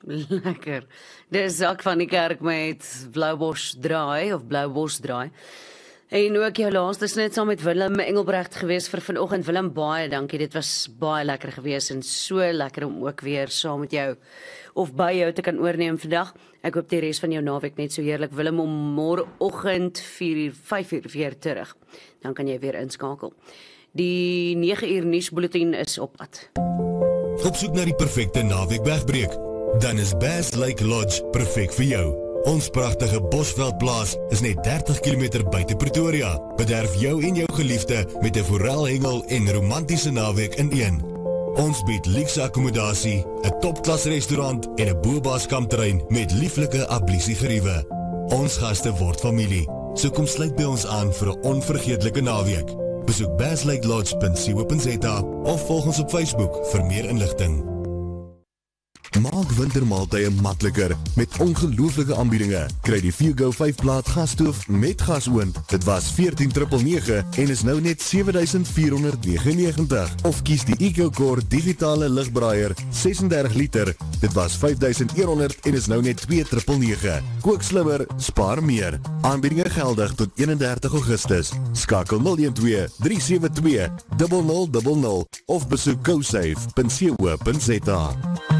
Lekker. Dis Zak van die kerk met Blaubos draai. En ook jou laaste is net saam met Willem Engelbrecht gewees vir vanoggend. Willem, baie dankie. Dit was baie lekker gewees en so lekker om ook weer saam met jou of by jou te kan oorneem vandag. Ek hoop die res van jou naweek net so heerlik. Willem, om môreoggend 5 uur weer terug. Dan kan jy weer inskakel. Die 9 uur nuusbulletin is op pad. Op soek na die perfekte naweek wegbreek? Dan is Bass Lake Lodge perfek vir jou. Ons pragtige Bosveldplaas is net 30 km buite Pretoria. Bederf jou en jou geliefde met 'n forelhengel en romantiese naweek in een. Ons bied luukse akkommodasie, 'n topklas restaurant en 'n bobaskampterrein met lieflike ablisiegeriewe. Ons gaste word familie, so kom sluit by ons aan vir 'n onvergeetlike naweek. Besoek basslakelodge.co.za of volg ons op Facebook vir meer inligting. Maak wintermaaltye makliker met ongelooflike aanbiedinge. Kry die Fugo 5-plaat gasstoof met gasoond. Dit was 14,999 en is nou net 7,499. Of kies die EcoCore digitale ligbraaier 36 liter. Dit was 5,100 en is nou net 2,999. Kook slimmer, spaar meer. Aanbiedinge geldig tot 31 Augustus. Skakel 012 372 0000 of besoek gosafe.co.za.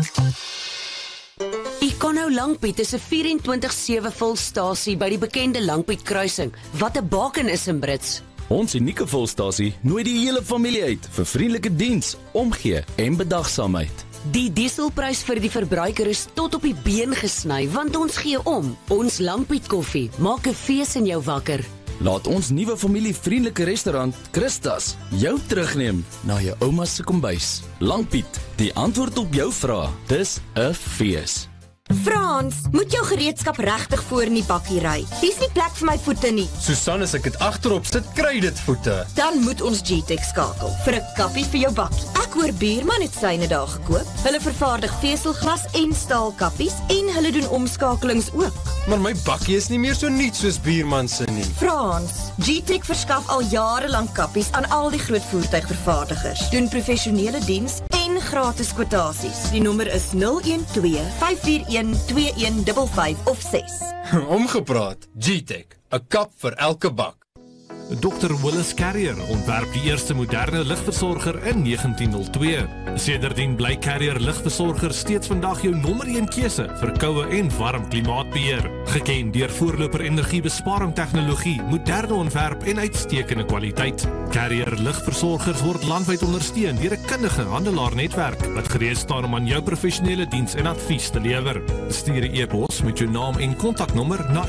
Econo Langpiet is 'n 24/7 volstasie by die bekende Langpiet kruising. Wat 'n baken is in Brits. Ons unieke volstasie nooi die hele familie uit vir vriendelike diens, omgee en bedagsaamheid. Die dieselprys vir die verbruiker is tot op die been gesny, want ons gee om. Ons Langpiet koffie maak 'n fees in jou wakker. Laat ons nuwe familievriendelike restaurant, Christas, jou terugneem na jou ouma se kombuis. Langpiet, die antwoord op jou vrae. Dis 'n fees. Frans, moet jou gereedskap regtig voor in die bakkie ry. Hier's nie plek vir my voete nie. Susan, as ek dit agterop sit, kry dit voete. Dan moet ons GTEC skakel vir 'n kappie vir jou bakkie. Ek hoor buurman het syne daar gekoop. Hulle vervaardig veselglas en staalkappies en hulle doen omskakelings ook. Maar my bakkie is nie meer so nuut soos buurman se nie. Frans, GTEC verskaf al jare lank kappies aan al die groot voertuigvervaardigers. Doen professionele diens en gratis kwotasies. Die nommer is 012 541 2155 of 6. Omgepraat, GTEC, 'n kap vir elke bak. Dr. Willis Carrier ontwerp die eerste moderne ligversorger in 1902. Sedertdien bly Carrier ligversorger steeds vandag jou nommer 1 keuse vir koue en warm klimaatbeheer. Geken deur voorloper energiebesparing tegnologie, moderne ontwerp en uitstekende kwaliteit. Carrier ligversorgers word landwyd ondersteun deur 'n kundige handelaarnetwerk wat gereed staan om aan jou professionele diens en advies te lewer. Stuur 'n e-pos met jou naam en kontaknommer na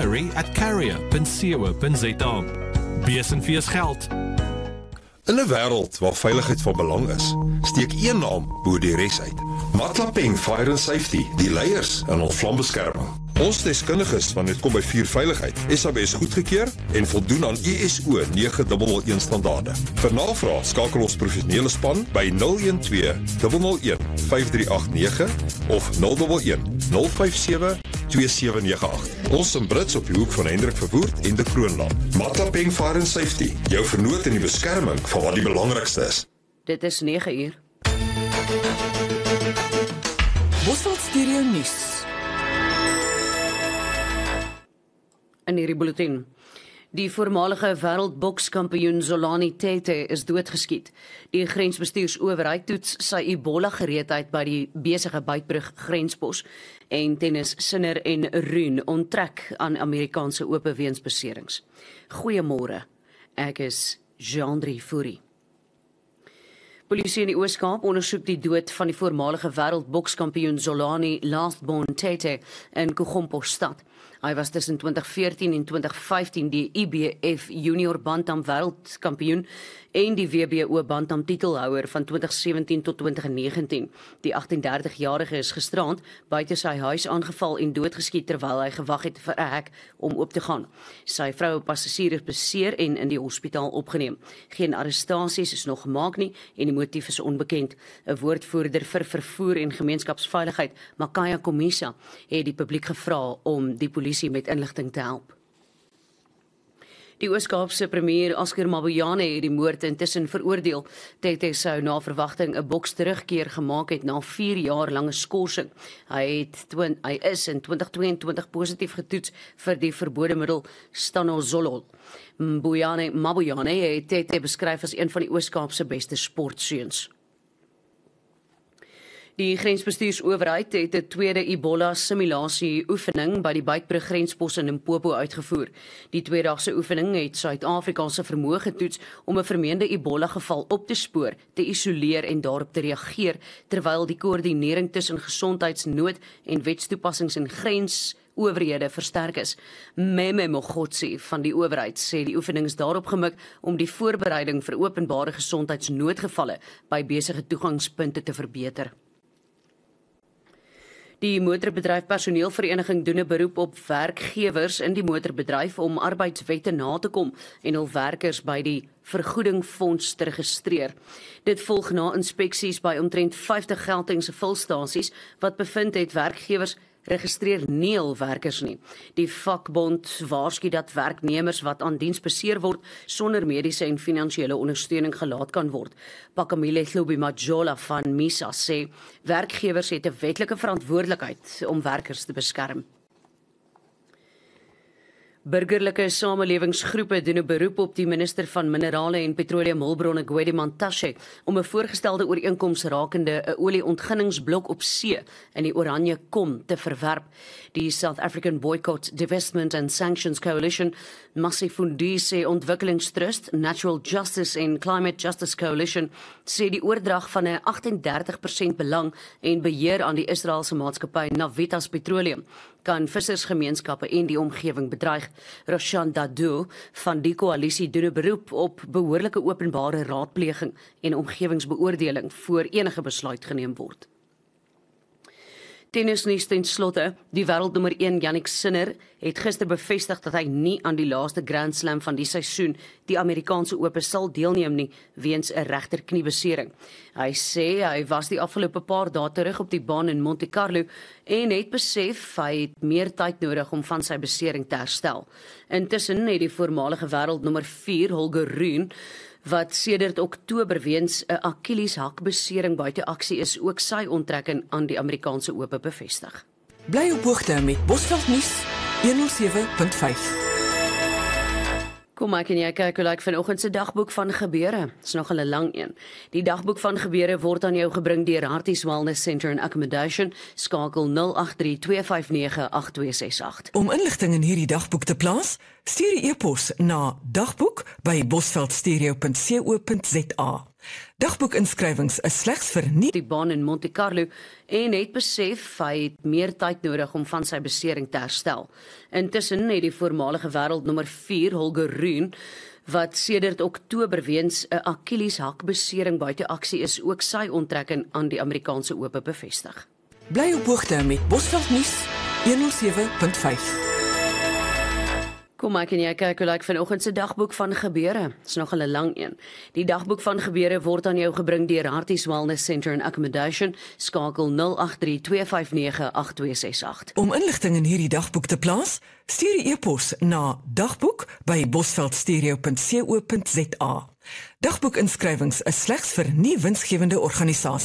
inquiry@carrier.co.za. Besenfees geld. In 'n wêreld waar veiligheid van belang is, steek een naam bo die res uit. Matlapeng Fire and Safety, die leiers in ons vlambeskerming. Ons deskundiges van dit kom by vuurveiligheid, SABS goedgekeur en voldoen aan ISO 9001 standaarde. Vir navraag skakel ons professionele span by 012 001 5389 of 011 057 2798. Ons in Brits op die hoek van Hendrik Verwoerd en de Kroonland. Matlapeng Fire and Safety, jou vernoot in die beskerming van wat die belangrikste is. Dit is 9 uur. Bosveld Studio Nuus. In hierdie bulletin. Die voormalige wêreldbokskampioen Zolani Tete is doodgeskiet. Die grensbestuursowerheid toets sy Ebola-gereedheid by die besige Beitbrug grenspos en tennis Sinner en Rune onttrek aan Amerikaanse oop weens beserings. Goeiemôre. Ek is Jean-Drie Fourie. Polisie in die Oos-Kaap ondersoek die dood van die voormalige wêreldbokskampioen Zolani Lastborn Tete in Kogompostad. Hy was tussen 2014 en 2015 die IBF Junior Bantam wêreldkampioen en die WBO Bantam titelhouer van 2017 tot 2019. Die 38-jarige is gisterand buite sy huis aangeval en doodgeskiet terwyl hy gewag het vir 'n hek om oop te gaan. Sy vroue passasier is beseer en in die hospitaal opgeneem. Geen arrestasies is nog gemaak nie en die motief is onbekend. 'n Woordvoerder vir vervoer en gemeenskapsveiligheid, Makaya Komisa, het die publiek gevra om die polisie met inligting te help. Die Oos-Kaapse premier Oscar Mabuyane het die moord intussen veroordeel. Tete sou na verwagting 'n boks terugkeer gemaak het na 4 jaar lange skorsing. Hy is in 2022 positief getoets vir die verbode middel stanozolol. Mabuyane het Tete beskryf as een van die Oos-Kaapse beste sportseuns. Die grensbestuursowerheid het 'n tweede Ebola-simulasie oefening by die Beitbrug grenspos in Limpopo uitgevoer. Die tweedagse oefening het Suid-Afrika se vermoë getoets om 'n vermeende Ebola-geval op te spoor, te isoleer en daarop te reageer, terwyl die koördinering tussen gesondheidsnood en wetstoepassings en grensowerhede versterk is. Meme Mogotsi van die owerheid sê die oefening is daarop gemik om die voorbereiding vir openbare gesondheidsnoodgevalle by besige toegangspunte te verbeter. Die motorbedryf personeelvereniging doen 'n beroep op werkgewers in die motorbedryf om arbeidswette na te kom en hul werkers by die vergoedingfonds te registreer. Dit volg na inspeksies by omtrent 50 Gautengse vulstasies wat bevind het werkgewers registreer nie hul werkers nie. Die vakbond waarsku dat werknemers wat aan diens beseer word sonder mediese en finansiële ondersteuning gelaat kan word. Pakamile Hlubi-Majola van MISA sê werkgewers het 'n wetlike verantwoordelikheid om werkers te beskerm. Burgerlike samelewingsgroepe doen 'n beroep op die minister van Minerale en Petroleumhulpbronne Gwede Mantashe om 'n voorgestelde ooreenkoms rakende 'n olieontginningsblok op see in die Oranje Kom te verwerp. Die South African Boycott, Divestment and Sanctions Coalition, Masifundi sê Ontwikkelingstrust, Natural Justice en Climate Justice Coalition sê die oordrag van 'n 38% belang en beheer aan die Israeliese maatskappy Navitas Petroleum kan vissersgemeenskappe en die omgewing bedreig. Roshan Dadoo van die koalisie doen 'n beroep op behoorlike openbare raadpleging en omgewingsbeoordeling voor enige besluit geneem word. Tennisnuus ten slotte, die wêreldnommer 1 Jannik Sinner het gister bevestig dat hy nie aan die laaste Grand Slam van die seisoen, die Amerikaanse Ope, sal deelneem nie weens 'n regterkniebesering. Hy sê hy was die afgelope paar dae terug op die baan in Monte Carlo en het besef hy het meer tyd nodig om van sy besering te herstel. Intussen het die voormalige wêreldnommer 4 Holger Rune wat sedert Oktober weens 'n Achilleshakbesering buite aksie is, ook sy onttrekking aan die Amerikaanse Ope bevestig. Bly op hoogte met Bosveld nuus 107.5. Kom ek en jy kyk hoe lyk vanoggend se dagboek van gebeure. Dis nog 'n lang een. Die dagboek van gebeure word aan jou gebring deur Harties Wellness Centre and Accommodation. Skakel 0832598268. Om inligting in hierdie dagboek te plaas, stuur die e-pos na dagboek@bosveldstereo.co.za. Dagboekinskrywings is slegs vir nie die baan in Monte Carlo en het besef hy het meer tyd nodig om van sy besering te herstel. Intussen het die voormalige wêreldnommer 4 Holger Rune wat sedert Oktober weens 'n Achilleshakbesering buite aksie is, ook sy onttrekking aan die Amerikaanse Ope bevestig. Bly op hoogte met Bosveld nuus 107.5. Kom ek en jy kyk hoe lyk vanoggend se dagboek van gebeure. Dis nog 'n lang een. Die dagboek van gebeure word aan jou gebring deur Harties Wellness Centre and Accommodation. Skakel 0832598268. Om inligting in hierdie dagboek te plaas, stuur die e-pos na dagboek@bosveldstereo.co.za. Dagboekinskrywings is slegs vir nie winsgewende organisasies.